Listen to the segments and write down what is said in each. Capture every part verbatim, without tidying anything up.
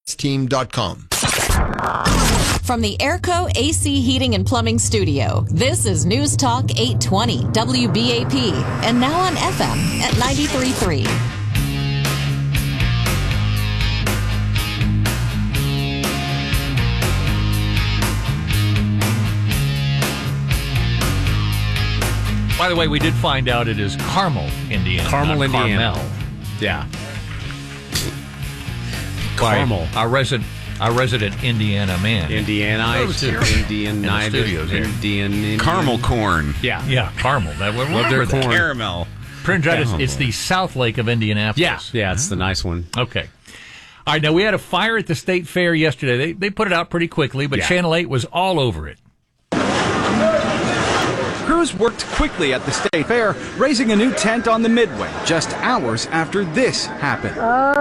team dot com. From the Airco A C Heating and Plumbing Studio, this is News Talk eight twenty W B A P, and now on F M at ninety-three point three. By the way, we did find out it is Carmel, Indiana. Carmel, Indiana. Carmel. Yeah. Carmel. Our resident, our resident Indiana man. Indianite, Indian, In the studios here. Indian, Indian. Caramel corn. Yeah. Yeah, Carmel. That, we Love their corn. Caramel. Pringitis, Oh, it's the South Lake of Indianapolis. Yeah. Yeah, it's the nice one. Okay. All right, now we had a fire at the state fair yesterday. They they put it out pretty quickly, but Yeah. Channel eight was all over it. Crews worked quickly at the state fair, raising a new tent on the Midway just hours after this happened.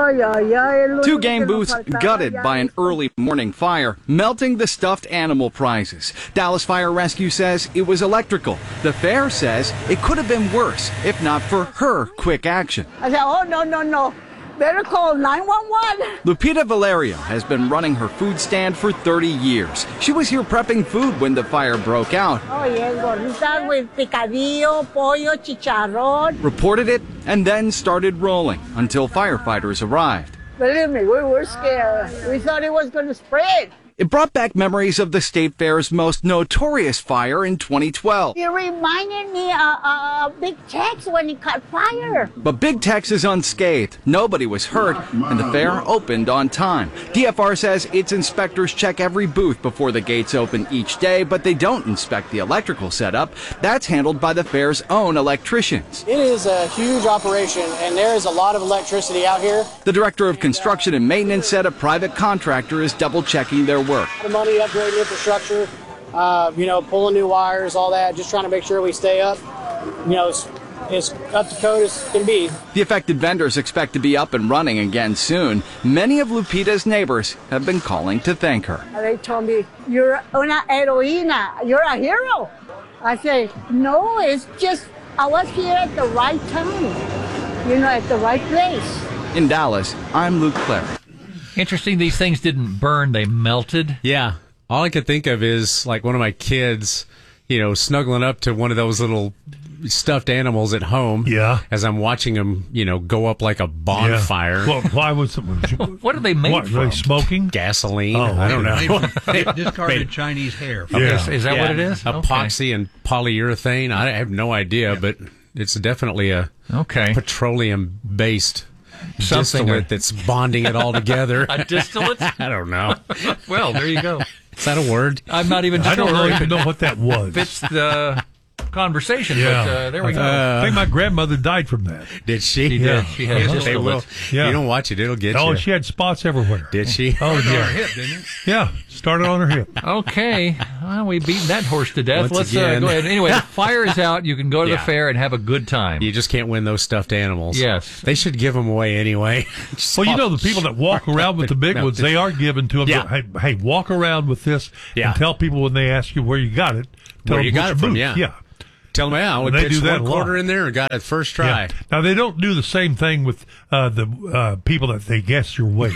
Two game booths gutted by an early morning fire, melting the stuffed animal prizes. Dallas Fire Rescue says it was electrical. The fair says it could have been worse if not for her quick action. I said, oh, no, no, no. Better call nine one one. Lupita Valerio has been running her food stand for thirty years. She was here prepping food when the fire broke out. Oh, yes, gorditas with picadillo, pollo, chicharrón. Reported it, and then started rolling until firefighters arrived. Believe me, we were scared. We thought it was going to spread. It brought back memories of the state fair's most notorious fire in twenty twelve. It reminded me of uh, uh, Big Tex when it caught fire. But Big Tex is unscathed. Nobody was hurt, and the fair opened on time. D F R says its inspectors check every booth before the gates open each day, but they don't inspect the electrical setup. That's handled by the fair's own electricians. It is a huge operation, and there is a lot of electricity out here. The director of construction and maintenance said a private contractor is double-checking their work. The money upgrading infrastructure, uh, you know, pulling new wires, all that, just trying to make sure we stay up, you know, as, as up to code as can be. The affected vendors expect to be up and running again soon. Many of Lupita's neighbors have been calling to thank her. They told me, you're una heroína. You're a hero. I say, no, it's just I was here at the right time, you know, at the right place. In Dallas, I'm Luke Clary. Interesting, these things didn't burn, they melted. Yeah. All I could think of is like one of my kids, you know, snuggling up to one of those little stuffed animals at home. Yeah. As I'm watching them, you know, go up like a bonfire. Yeah. Well, why was it? What are they made what, from? Are they smoking? Gasoline. Oh, I don't know. They discarded Chinese hair. Yeah. Is, is that Yeah. what it is? Epoxy and polyurethane. I have no idea, but it's definitely a Okay. petroleum-based Something distillate that's bonding it all together. A distillate? I don't know. Well, there you go. Is that a word? I'm not even sure I don't know, if even it know what that was. fits the conversation, Yeah. but uh, there we go. I think my grandmother died from that. Did she? She Yeah. did. She had Uh-huh. just They a will. little- Yeah. You don't watch it; it'll get Oh, you. she had spots everywhere. Did she? Oh, On her yeah. hip, didn't it? Yeah. Started on her hip. Okay, well, we beat that horse to death. Once Let's uh, again. go ahead. Anyway, the fire is out. You can go to the Yeah. fair and have a good time. You just can't win those stuffed animals. Yes. They should give them away anyway. Just Well, you off- know, the people that walk around with the big No, ones, they are given to them. Yeah. Hey, hey, walk around with this Yeah. and tell people when they ask you where you got it. Tell Where them you got which it from, booth. yeah. Yeah. Tell them, yeah, we And they pitched do that one a lot. quarter in there and got it first try. Yeah. Now, they don't do the same thing with uh, the uh, people that they guess your weight.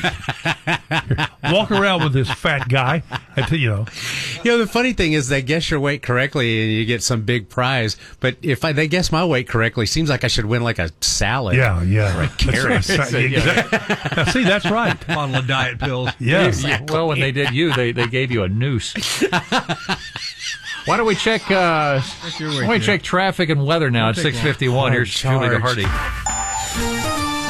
Walk around with this fat guy. Until, you know. You know, the funny thing is they guess your weight correctly and you get some big prize. But if I, they guess my weight correctly, seems like I should win like a salad. Yeah, yeah. Or a carrot. That's right. Exactly. Now, see, that's right. Bottle of diet pills. Yeah. Yeah, well, when they did you, they, they gave you a noose. Why don't we check? Uh, your why weight, don't we Jeff. check traffic and weather now at take six fifty-one? long. Here's Julie Charge. DeHardy.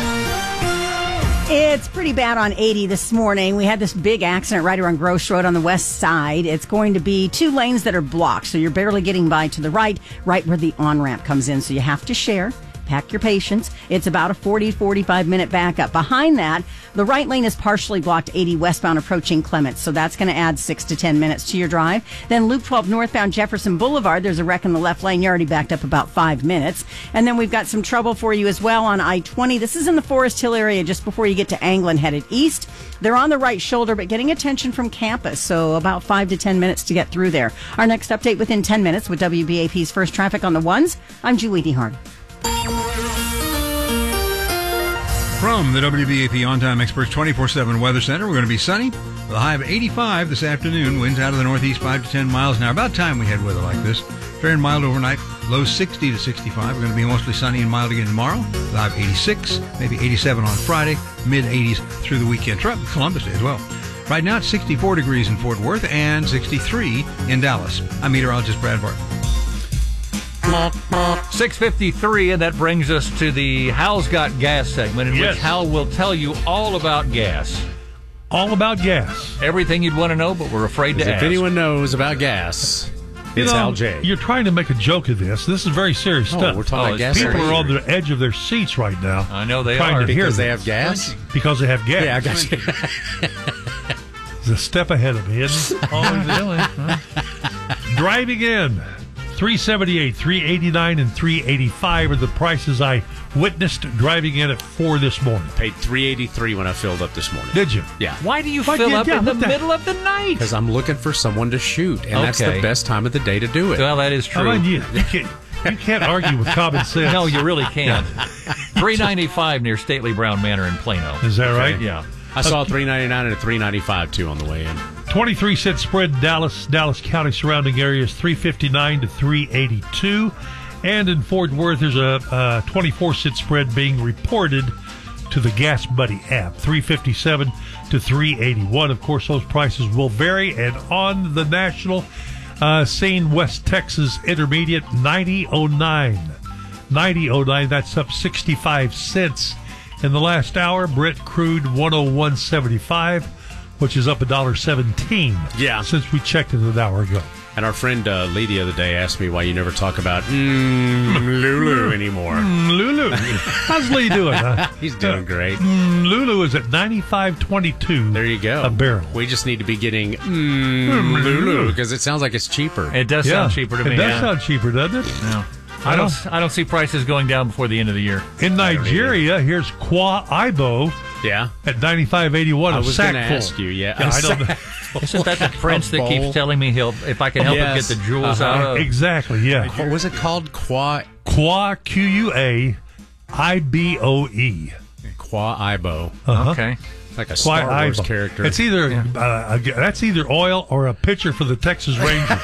It's pretty bad on eighty this morning. We had this big accident right around Gross Road on the west side. It's going to be two lanes that are blocked, so you're barely getting by to the right, right where the on-ramp comes in. So you have to share. Pack your patience. It's about a forty, forty-five minute backup. Behind that, the right lane is partially blocked eighty westbound approaching Clements. So that's going to add six to ten minutes to your drive. Then Loop twelve northbound Jefferson Boulevard. There's a wreck in the left lane. You're already backed up about five minutes. And then we've got some trouble for you as well on I twenty. This is in the Forest Hill area just before you get to Anglin headed east. They're on the right shoulder, but getting attention from campus. So about five to ten minutes to get through there. Our next update within ten minutes with W B A P's First Traffic on the Ones. I'm Julie DeHardy. From the W B A P On Time Experts twenty-four seven Weather Center, we're going to be sunny with a high of eighty-five this afternoon. Winds out of the northeast five to ten miles an hour. About time we had weather like this. Fair and mild overnight. Low sixty to sixty-five. We're going to be mostly sunny and mild again tomorrow. The high of eighty-six, maybe eighty-seven on Friday. Mid eighties through the weekend. Try Columbus Day as well. Right now it's sixty-four degrees in Fort Worth and sixty-three in Dallas. I'm meteorologist Brad Barton. six fifty-three, and that brings us to the Hal's Got Gas segment, in Yes. which Hal will tell you all about gas. All about gas. Everything you'd want to know, but we're afraid to If ask. anyone knows about gas, You it's know, Hal J. You're trying to make a joke of this. This is very serious Oh, stuff. we're talking Oh, about it's gas. People very are on serious. the edge of their seats right now. I know they trying are. to hear because they this. have gas. Because they have gas. Yeah, I got you. It's a step ahead of me, isn't it? Always really. Huh? Driving in, three seventy-eight, three eighty-nine, and three eighty-five are the prices I witnessed driving in at four this morning. Paid three eighty-three when I filled up this morning. Did you? Yeah. Why do you Why fill did- up yeah, in the what the- middle of the night? Because I'm looking for someone to shoot, and that's Okay. the best time of the day to do it. Well, that is How true. about you? You can't, you can't argue with common sense. No, you really can't. three ninety-five near Stately Brown Manor in Plano. Is that right? Yeah. I saw a three ninety-nine and a three ninety-five too on the way in. twenty-three cent spread in Dallas, Dallas County surrounding areas, three fifty-nine to three eighty-two. And in Fort Worth, there's a uh, twenty-four cent spread being reported to the Gas Buddy app, three fifty-seven to three eighty-one. Of course, those prices will vary. And on the national uh, scene, West Texas Intermediate, ninety oh nine. ninety oh nine, that's up sixty-five cents. In the last hour, Brent crude one oh one seventy-five, which is up one dollar seventeen. Yeah. Since we checked it an hour ago. And our friend uh, Lee the other day asked me why you never talk about mm, Lulu anymore. Mm, Lulu. How's Lee doing? Huh? He's doing great. Mm, Lulu is at ninety-five twenty-two. There you go. A barrel. We just need to be getting mm, Lulu because it sounds like it's cheaper. It does sound cheaper to it me. It does yeah. sound cheaper, doesn't it? No. I don't. I don't see prices going down before the end of the year. In Nigeria, here's Kwa Ibo Yeah. at ninety-five eighty-one. I A was sack going to full. ask you, yeah. Yeah, A I don't know. Isn't that the prince that bowl. keeps telling me he'll if I can help Yes. him get the jewels Uh-huh. out of? Exactly, yeah. What was it called? Qua Kwa, Q U A I B O E. Qua Ibo. Uh-huh. Okay. Like a Kwa Star Wars Ibo. character. It's either uh, a, that's either oil or a pitcher for the Texas Rangers.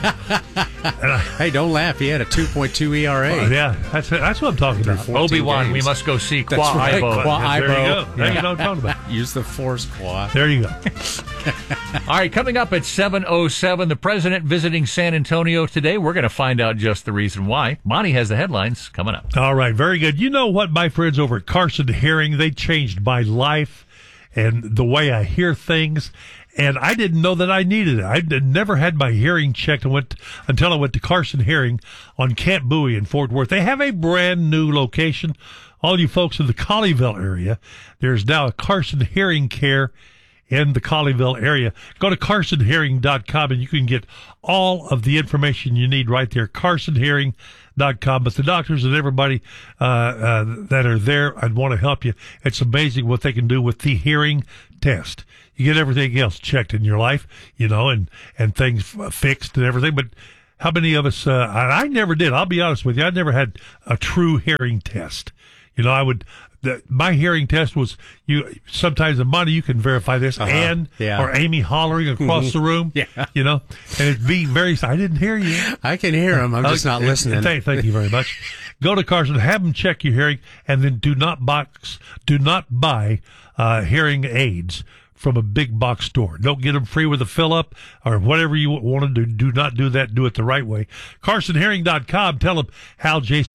Hey, don't laugh. He had a two point two E R A. Oh, yeah, that's that's what I'm talking about. fourteen Obi-Wan, we games. must go see That's Kwa right, Ibo. Kwa Yes, there you Ibo. go. There you know what I'm talking about. Use the force, Qua. There you go. All right, coming up at seven oh seven, the president visiting San Antonio today. We're going to find out just the reason why. Monty has the headlines coming up. All right, very good. You know what, my friends over at Carson Hearing, they changed my life and the way I hear things. And I didn't know that I needed it. I never had my hearing checked and went until I went to Carson Hearing on Camp Bowie in Fort Worth. They have a brand new location. All you folks in the Colleyville area, there's now a Carson Hearing Care in the Colleyville area. Go to carson hearing dot com and you can get all of the information you need right there, carson hearing dot com. But the doctors and everybody uh, uh, that are there, I'd want to help you. It's amazing what they can do with the hearing test. You get everything else checked in your life, you know, and, and things f- fixed and everything. But how many of us, uh, I, I never did. I'll be honest with you. I never had a true hearing test. You know, I would, the, my hearing test was, you, sometimes the money, you can verify this, Uh-huh. Ann Yeah. or Amy hollering across the room. Yeah. You know, and it's being very, I didn't hear you. I can hear him. I'm just not Okay. listening. Thank, thank you very much. Go to Carson, have them check your hearing, and then do not box, do not buy uh, hearing aids from a big box store. Don't get them free with a fill up or whatever you want to do. Do not do that. Do it the right way. carson hearing dot com. Tell them Hal Jason.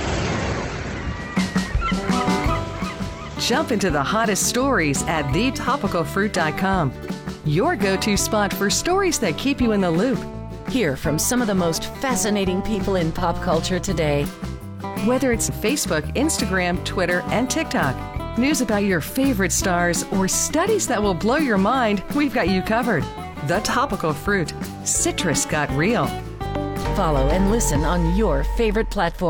Jump into the hottest stories at the topical fruit dot com. Your go-to spot for stories that keep you in the loop. Hear from some of the most fascinating people in pop culture today. Whether it's Facebook, Instagram, Twitter, and TikTok, news about your favorite stars, or studies that will blow your mind, we've got you covered. The Topical Fruit. Citrus got real. Follow and listen on your favorite platform.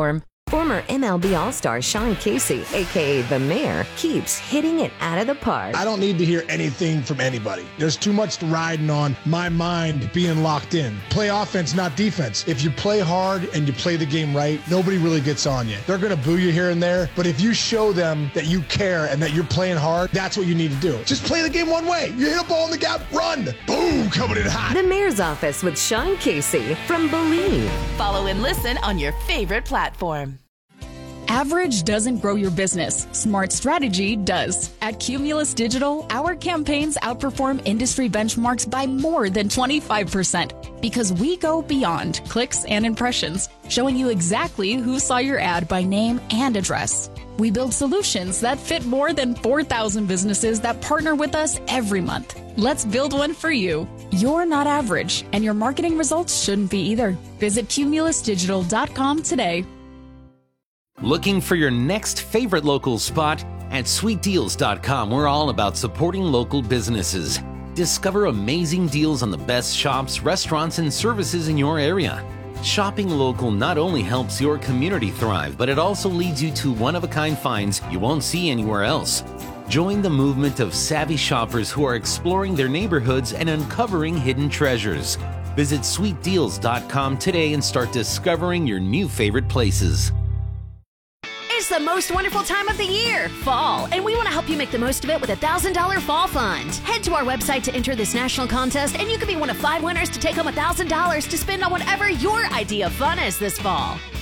Former M L B All-Star Sean Casey, a k a. The Mayor, keeps hitting it out of the park. I don't need to hear anything from anybody. There's too much riding on my mind being locked in. Play offense, not defense. If you play hard and you play the game right, nobody really gets on you. They're going to boo you here and there, but if you show them that you care and that you're playing hard, that's what you need to do. Just play the game one way. You hit a ball in the gap, run. Boom, coming in hot. The Mayor's Office with Sean Casey from Believe. Follow and listen on your favorite platform. Average doesn't grow your business. Smart strategy does. At Cumulus Digital, our campaigns outperform industry benchmarks by more than twenty-five percent because we go beyond clicks and impressions, showing you exactly who saw your ad by name and address. We build solutions that fit more than four thousand businesses that partner with us every month. Let's build one for you. You're not average, and your marketing results shouldn't be either. Visit cumulus digital dot com today. Looking for your next favorite local spot? At sweet deals dot com, we're all about supporting local businesses. Discover amazing deals on the best shops, restaurants, and services in your area. Shopping local not only helps your community thrive, but it also leads you to one-of-a-kind finds you won't see anywhere else. Join the movement of savvy shoppers who are exploring their neighborhoods and uncovering hidden treasures. Visit sweet deals dot com today and start discovering your new favorite places. It's the most wonderful time of the year, fall, and we want to help you make the most of it with a one thousand dollars Fall Fund. Head to our website to enter this national contest, and you could be one of five winners to take home one thousand dollars to spend on whatever your idea of fun is this fall.